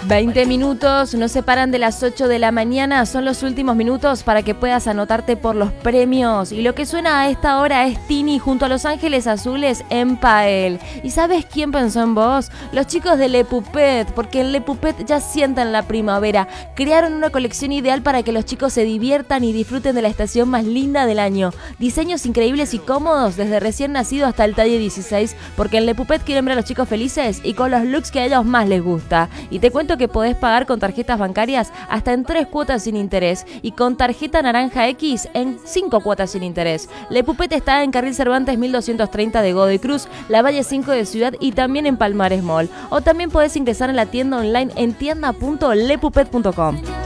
20 minutos nos separan de las 8 de la mañana, son los últimos minutos para que puedas anotarte por los premios. Y lo que suena a esta hora es Tini junto a Los Ángeles Azules en Pael. ¿Y sabes quién pensó en vos? Los chicos de Le Puppet, porque en Le Puppet ya sientan la primavera. Crearon una colección ideal para que los chicos se diviertan y disfruten de la estación más linda del año. Diseños increíbles y cómodos desde recién nacido hasta el talle 16, porque en Le Puppet quieren ver a los chicos felices y con los looks que a ellos más les gusta. Y te cuento que podés pagar con tarjetas bancarias hasta en 3 cuotas sin interés y con tarjeta Naranja X en 5 cuotas sin interés. Le Puppet está en Carril Cervantes 1230 de Godoy Cruz, La Valle 5 de Ciudad y también en Palmares Mall. O también podés ingresar en la tienda online en tienda.lepuppet.com.